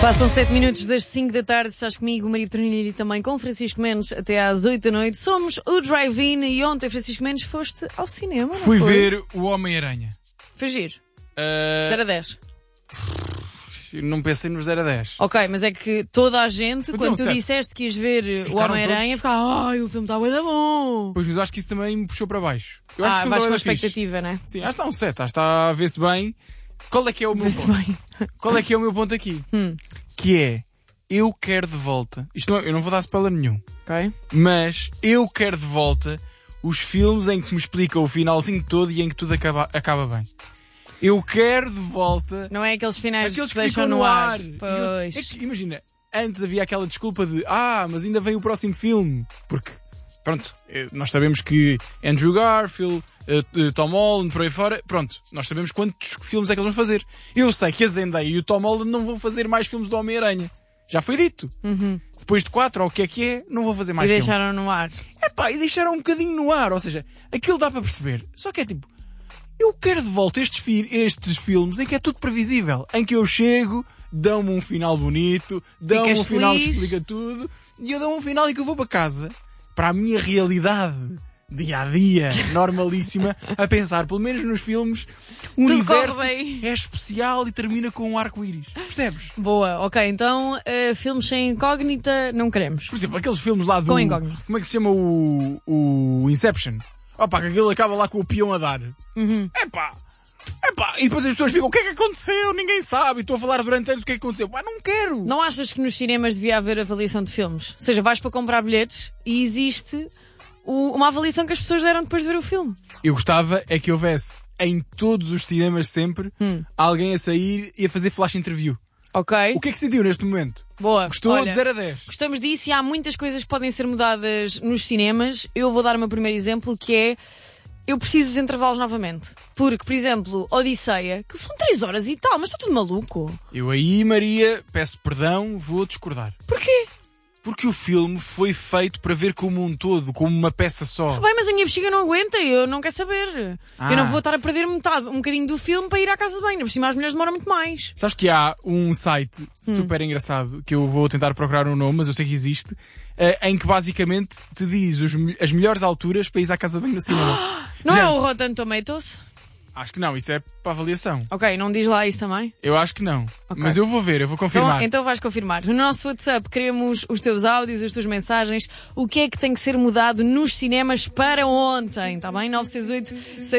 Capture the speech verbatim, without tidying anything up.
Passam sete minutos das cinco da tarde, estás comigo, Maria Petronilha, e também com Francisco Mendes até às oito da noite. Somos o Drive-In e ontem, Francisco Mendes, foste ao cinema, não Fui foi? ver o Homem-Aranha. Foi giro? Uh... zero a dez? Não pensei nos zero a dez. Ok, mas é que toda a gente, Vou quando dizer tu um sete. disseste que ias ver Ficaram o Homem-Aranha, ficava, ai, o filme está bué da bom. Pois, mas eu acho que isso também me puxou para baixo. Eu acho Ah, que o filme vais está com a bué da fixe. expectativa, né? Sim, acho que está um sete, acho que está a ver-se bem. Qual é que é o meu Vê-se ponto? bem. Qual é que é o meu ponto aqui? Hum. Que é, eu quero de volta, isto não, eu não vou dar spoiler nenhum, Ok. mas eu quero de volta os filmes em que me explicam o finalzinho todo e em que tudo acaba, acaba bem. Eu quero de volta Não é aqueles finais aqueles que que deixam ficam no ar. E eu- Pois. é que, imagina, antes havia aquela desculpa de ah, mas ainda vem o próximo filme. Porque, pronto, eh, nós sabemos que Andrew Garfield, eh, eh, Tom Holland, por aí fora, pronto, nós sabemos quantos filmes é que eles vão fazer. Eu sei que a Zendaya e o Tom Holland não vão fazer mais filmes do Homem-Aranha. Já foi dito. Uhum. Depois de quatro, ou o que é que é, não vão fazer E mais filmes. deixaram no ar. Epá, e deixaram um bocadinho no ar, ou seja, aquilo dá para perceber. Só que é tipo, eu quero de volta estes, fi- estes filmes em que é tudo previsível. Em que eu chego, dão-me um final bonito, dão-me Ficas um final que feliz. explica tudo, e eu dou um final em que eu vou para casa, para a minha realidade, dia a dia, normalíssima, a pensar, pelo menos nos filmes, o Tudo universo corre bem. é especial e termina com um arco-íris. Percebes? Boa, ok, então uh, filmes sem incógnita não queremos. Por exemplo, aqueles filmes lá do... Com incógnito. Como é que se chama o... o Inception? Opa, que aquilo acaba lá com o peão a dar. Uhum. Epá! Epá! E depois as pessoas ficam, o que é que aconteceu? Ninguém sabe. E estou a falar durante anos o que é que aconteceu. Pá, não quero! Não achas que nos cinemas devia haver avaliação de filmes? Ou seja, vais para comprar bilhetes e existe o- uma avaliação que as pessoas deram depois de ver o filme. Eu gostava é que houvesse em todos os cinemas sempre Hum. alguém a sair e a fazer flash interview. Ok? O que é que sentiu neste momento? Boa. Gostou Olha, de zero a dez? gostamos disso e há muitas coisas que podem ser mudadas nos cinemas. Eu vou dar o meu primeiro exemplo, que é eu preciso dos intervalos novamente. Porque, por exemplo, Odisseia, que são três horas e tal, mas está tudo maluco. Eu aí, Maria, peço perdão, vou discordar. Porquê? Porque o filme foi feito para ver como um todo, como uma peça só. Bem, mas a minha bexiga não aguenta, eu não quero saber. Ah. Eu não vou estar a perder metade, um bocadinho do filme para ir à casa de banho. Por cima as mulheres demoram muito mais. Sabes que há um site super engraçado, que eu vou tentar procurar um nome, mas eu sei que existe, eh, em que basicamente te diz os me- as melhores alturas para ir à casa de banho no cinema. Não é Já- o Rotten Tomatoes? Acho que não, isso é para avaliação. Ok, não diz lá isso também? Eu acho que não. Ok. Mas eu vou ver, eu vou confirmar. Então, então vais confirmar. No nosso WhatsApp queremos os teus áudios, as tuas mensagens. O que é que tem que ser mudado nos cinemas para ontem? Está bem? nove seis oito